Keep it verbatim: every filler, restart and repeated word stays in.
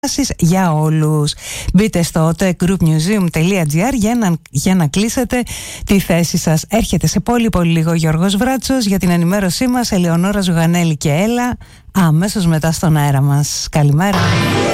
για όλους. Μπείτε στο techgroupmuseum τελεία gr για να, για να κλείσετε τη θέση σας. Έρχεται σε πολύ πολύ λίγο Γιώργος Βράτσος για την ενημέρωσή μας, Ελεονόρα Ζουγανέλη και Έλα αμέσως μετά στον αέρα μας. Καλημέρα.